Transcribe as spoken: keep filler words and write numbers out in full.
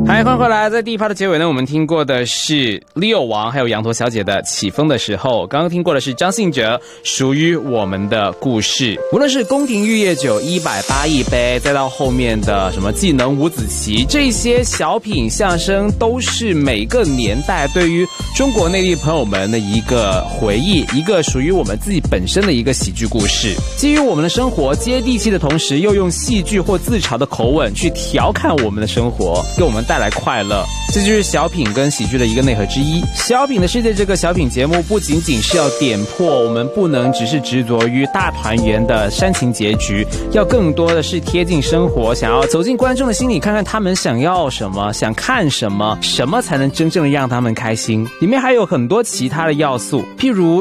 嗨，欢迎回来。在第一趴的结尾呢，我们听过的是 Leo 王还有羊驼小姐的起风的时候，刚刚听过的是张信哲属于我们的故事。无论是宫廷玉液酒一百八一杯，再到后面的什么技能五子棋，这些小品相声都是每个年代对于中国内地朋友们的一个回忆，一个属于我们自己本身的一个喜剧故事。基于我们的生活接地气的同时，又用戏剧或自嘲的口吻去调侃我们的生活，给我们带来快乐，这就是小品跟喜剧的一个内核之一。小品的世界这个小品节目不仅仅是要点破我们不能只是执着于大团圆的煽情结局，要更多的是贴近生活，想要走进观众的心里，看看他们想要什么，想看什么，什么才能真正的让他们开心。里面还有很多其他的要素，譬如